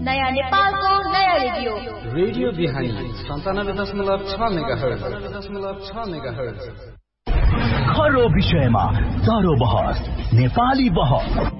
नयाँ नेपालको नयाँ रेडियो रेडियो बिहानी 97.6 मेगाहर्ज। खरो विषयमा चारो बहस नेपाली बहस।